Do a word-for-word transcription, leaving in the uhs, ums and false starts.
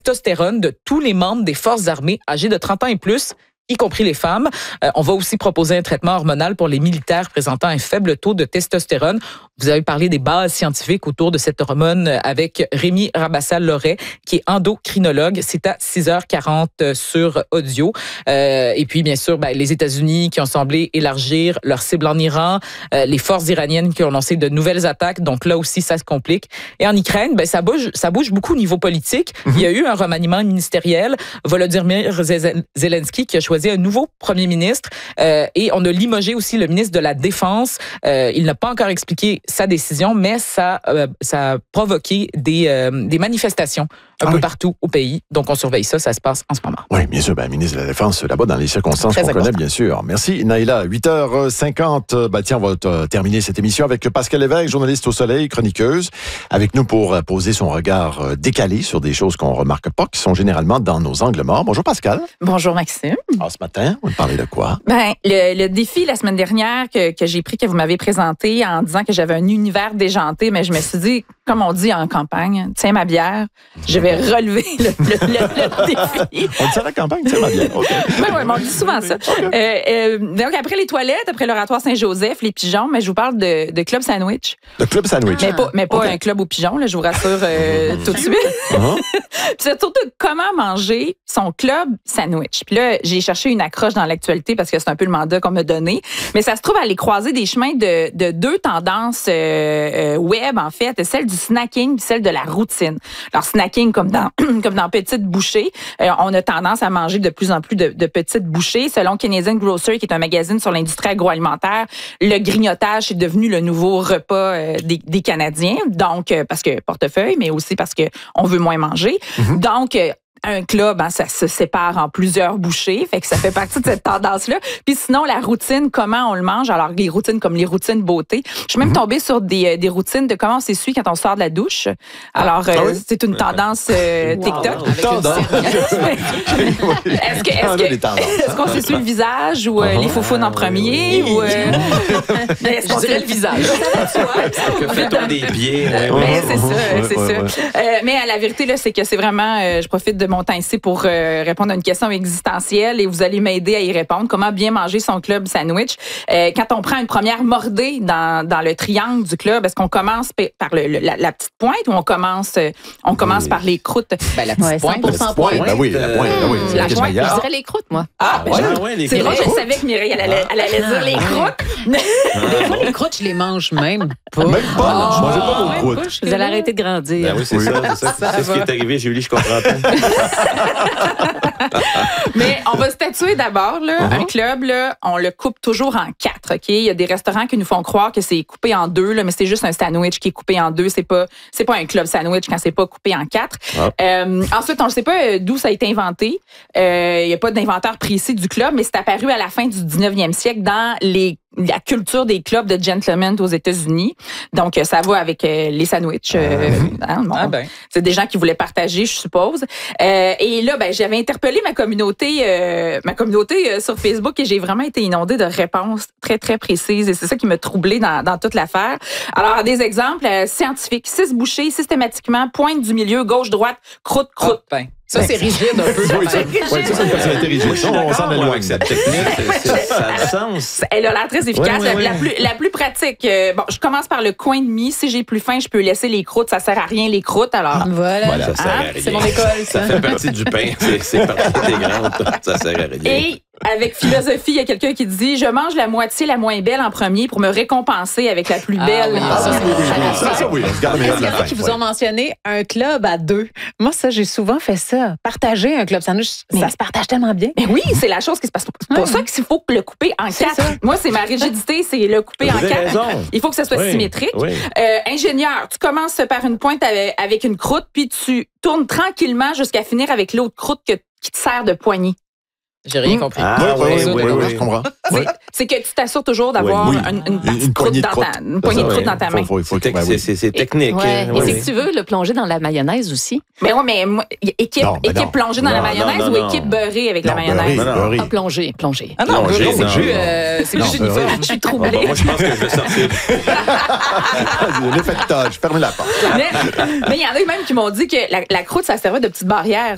testostérone de tous les membres des forces armées âgés de trente ans et plus, y compris les femmes. Euh, on va aussi proposer un traitement hormonal pour les militaires présentant un faible taux de testostérone. Vous avez parlé des bases scientifiques autour de cette hormone avec Rémi Rabassal-Loret, qui est endocrinologue. C'est à six heures quarante sur Audio. Euh, et puis, bien sûr, ben, les États-Unis qui ont semblé élargir leur cible en Iran, euh, les forces iraniennes qui ont lancé de nouvelles attaques. Donc là aussi, ça se complique. Et en Ukraine, ben, ça bouge, ça bouge beaucoup au niveau politique. Mm-hmm. Il y a eu un remaniement ministériel. Volodymyr Zelensky qui a choisi un nouveau premier ministre euh, et on a limogé aussi le ministre de la Défense. Euh, il n'a pas encore expliqué sa décision, mais ça, euh, ça a provoqué des, euh, des manifestations un ah peu oui. partout au pays. Donc, on surveille ça. Ça se passe en ce moment. Oui, bien sûr. Ben, ministre de la Défense, là-bas, dans les circonstances Très qu'on important. connaît, bien sûr. Merci, Naïla. huit heures cinquante. Ben, tiens, on va t- terminer cette émission avec Pascal Lévesque, journaliste au Soleil, chroniqueuse, avec nous pour poser son regard décalé sur des choses qu'on remarque pas, qui sont généralement dans nos angles morts. Bonjour, Pascal. Bonjour, Maxime. Alors, ce matin, on va parler de quoi? Ben, le, le défi la semaine dernière que, que j'ai pris, que vous m'avez présenté en disant que j'avais un univers déjanté, mais je me suis dit, comme on dit en campagne, tiens ma bière, je vais relever le, le, le, le défi. On dit ça à la campagne, tiens ma bière. Okay. Ben oui, on dit souvent ça. Okay. Euh, euh, donc, après les toilettes, après l'oratoire Saint-Joseph, les pigeons, mais je vous parle de, de Club Sandwich. De Club Sandwich. Mais pas, mais pas okay. un club aux pigeons, là, je vous rassure euh, tout de suite. Uh-huh. Puis c'est surtout comment manger son club sandwich. Puis là, j'ai cherché une accroche dans l'actualité parce que c'est un peu le mandat qu'on m'a donné. Mais ça se trouve à aller croiser des chemins de, de deux tendances euh, euh, web, en fait, celle du snacking puis celle de la routine. Alors, snacking, comme dans comme dans Petite Bouchée, euh, on a tendance à manger de plus en plus de, de petites bouchées. Selon Canadian Grocery, qui est un magazine sur l'industrie agroalimentaire, le grignotage est devenu le nouveau repas euh, des, des Canadiens. Donc, euh, parce que portefeuille, mais aussi parce que on veut moins manger. Mm-hmm. Donc, euh, un club, hein, ça se sépare en plusieurs bouchées, fait que ça fait partie de cette tendance-là. Puis sinon, la routine, comment on le mange, alors les routines comme les routines beauté. Je suis même mm-hmm. tombée sur des, des routines de comment on s'essuie quand on sort de la douche. Alors, ah, euh, oui? c'est une tendance euh, wow. TikTok. Une tendance. Est-ce que, est-ce que, est-ce qu'on s'essuie le visage ou euh, les faufounes en premier? ou, euh, est-ce qu'on dirait le visage? Que fait-on des pieds? Mais c'est ça, c'est ça. Euh, mais à la vérité, là, c'est que c'est vraiment, euh, je profite de mon temps ici pour euh, répondre à une question existentielle et vous allez m'aider à y répondre. Comment bien manger son club sandwich? Euh, quand on prend une première mordée dans, dans le triangle du club, est-ce qu'on commence par le, le, la, la petite pointe ou on commence, euh, on commence oui. par les croûtes? Ben, la petite ouais, pointe. cent pour cent pointe. Ben oui, la pointe. Ben oui, la pointe. Je dirais les croûtes, moi. Ah, ben, ah ouais, les c'est vrai, je savais que Mireille, elle allait, elle allait dire les croûtes. Les croûtes, je les mange même pas. Même pas, non, je mangeais pas vos croûtes. Vous allez arrêter de grandir. Ben oui, c'est oui. ça. C'est, ça. ça c'est ce qui est arrivé, Julie, je comprends pas. Mais on va statuer d'abord. Là, uh-huh. Un club, là, on le coupe toujours en quatre. Ok, il y a des restaurants qui nous font croire que c'est coupé en deux, là, mais c'est juste un sandwich qui est coupé en deux. C'est pas, c'est pas un club sandwich quand c'est pas coupé en quatre. Uh-huh. Euh, ensuite, on ne sait pas d'où ça a été inventé. Il euh, n'y a pas d'inventeur précis du club, mais c'est apparu à la fin du dix-neuvième siècle dans les la culture des clubs de gentlemen aux États-Unis. Donc, ça va avec euh, les sandwichs. Euh, hein, bon, ah ben. C'est des gens qui voulaient partager, je suppose. Euh, et là, ben, j'avais interpellé ma communauté, euh, ma communauté euh, sur Facebook et j'ai vraiment été inondée de réponses très, très précises. Et c'est ça qui m'a troublée dans, dans toute l'affaire. Alors, des exemples euh, scientifiques. Six bouchées, systématiquement, pointe du milieu, gauche-droite, croûte-croûte. Oh, ben. Ça, c'est rigide un peu. Oui, c'est une personnalité rigide. Ça, on s'en éloigne. Avec cette technique, ça a du sens. Elle a l'air très efficace. Ouais, ouais, la, ouais. Plus, la plus pratique, euh, bon, je commence par le coin de mie. Si j'ai plus faim, je peux laisser les croûtes. Ça sert à rien, les croûtes. Alors, ah, voilà. voilà. Ça sert à rien. C'est mon école, ça. Ça fait partie du pain. C'est, c'est partie intégrante. Ça sert à rien. Et avec philosophie, il y a quelqu'un qui dit « Je mange la moitié la moins belle en premier pour me récompenser avec la plus belle. Ah, oui, ah, ça, ça, oui, on Il y en a qui vous ont mentionné un club à deux. Moi, ça, j'ai souvent fait ça. Partager un club sandwich, mais ça se partage tellement bien. Mais oui, c'est la chose qui se passe. C'est pour ouais. ça qu'il faut le couper en c'est quatre. Ça. Moi, c'est ma rigidité, c'est le couper vous en quatre. Raison. Il faut que ça soit oui. symétrique. Oui. Euh, ingénieur, tu commences par une pointe avec, avec une croûte, puis tu tournes tranquillement jusqu'à finir avec l'autre croûte que, qui te sert de poignée. J'ai rien compris. Ah, oui, oui, oui, oui, oui, je comprends. C'est, oui. c'est que tu t'assures toujours d'avoir oui. une, une, une, une croûte poignée de dans croûte. ta, une poignée de croûte dans ta main. Faut, faut, faut, faut, c'est, c'est, c'est technique. Ouais. Oui. Et si tu veux le plonger dans la mayonnaise aussi. Mais oui, mais moi, équipe, non, mais équipe non. plongée dans non, la mayonnaise non, non, ou non. équipe beurrée avec non, la mayonnaise? Beurrée, beurrée. Ah, plonger, plonger. Ah non, plonger, beurrée, c'est non. plus, euh, c'est plus uniforme. Je suis troublée. Ah, bah, moi, je pense que je vais sortir. L'effet de tâche, fermez la porte. Mais il y en a même qui m'ont dit que la, la croûte, ça servait de petite barrière.